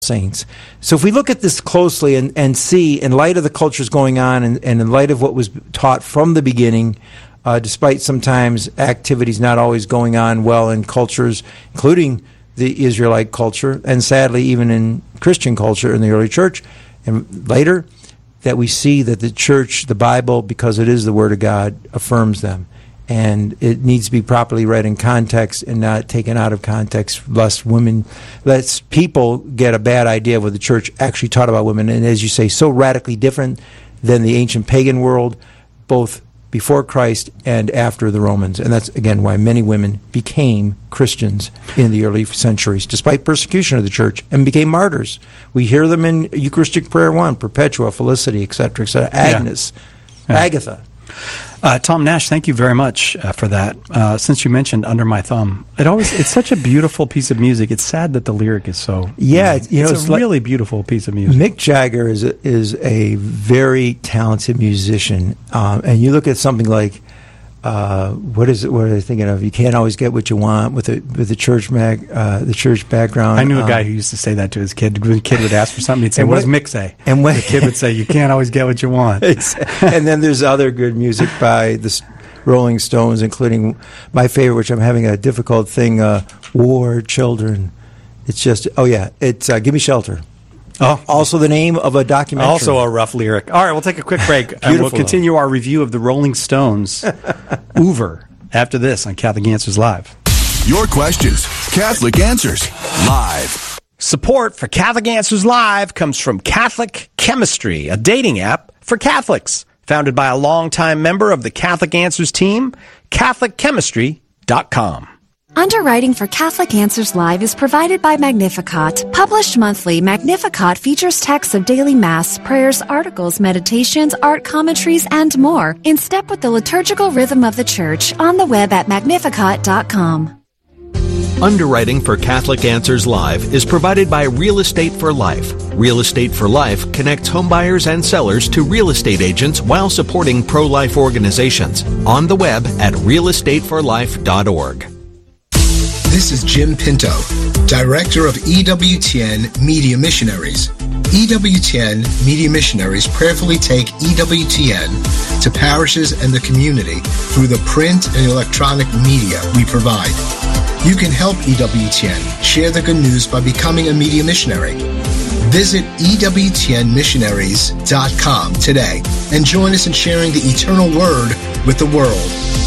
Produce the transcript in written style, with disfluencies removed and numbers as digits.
saints. So if we look at this closely and see, in light of the cultures going on and in light of what was taught from the beginning, despite sometimes activities not always going on well in cultures, including the Israelite culture, and sadly even in Christian culture in the early church, and later, that we see that the church, the Bible, because it is the Word of God, affirms them. And it needs to be properly read in context and not taken out of context, lest people get a bad idea of what the church actually taught about women. And as you say, so radically different than the ancient pagan world, both before Christ and after the Romans. And that's, again, why many women became Christians in the early centuries, despite persecution of the church, and became martyrs. We hear them in Eucharistic Prayer 1, Perpetua, Felicity, etc., Agnes, Agatha. Tom Nash, thank you very much for that. Since you mentioned Under My Thumb, it's such a beautiful piece of music. It's sad that the lyric is so... Yeah, it's a really beautiful piece of music. Mick Jagger is a very talented musician, and you look at something like what are they thinking of? You can't always get what you want with the church background. I knew a guy who used to say that to his kid. When the kid would ask for something, he'd say, "What does Mick say?" And the kid would say, "You can't always get what you want." And then there's other good music by the Rolling Stones, including my favorite, which I'm having a difficult thing, "War Children." It's just, it's "Give Me Shelter." Oh, also the name of a documentary. Also a rough lyric. All right, we'll take a quick break, and we'll continue our review of the Rolling Stones' Hoover after this on Catholic Answers Live. Your questions, Catholic Answers Live. Support for Catholic Answers Live comes from Catholic Chemistry, a dating app for Catholics. Founded by a longtime member of the Catholic Answers team, CatholicChemistry.com. Underwriting for Catholic Answers Live is provided by Magnificat. Published monthly, Magnificat features texts of daily Mass, prayers, articles, meditations, art commentaries, and more, in step with the liturgical rhythm of the Church, on the web at Magnificat.com. Underwriting for Catholic Answers Live is provided by Real Estate for Life. Real Estate for Life connects homebuyers and sellers to real estate agents while supporting pro-life organizations. On the web at realestateforlife.org. This is Jim Pinto, Director of EWTN Media Missionaries. EWTN Media Missionaries prayerfully take EWTN to parishes and the community through the print and electronic media we provide. You can help EWTN share the good news by becoming a media missionary. Visit EWTNmissionaries.com today and join us in sharing the eternal word with the world.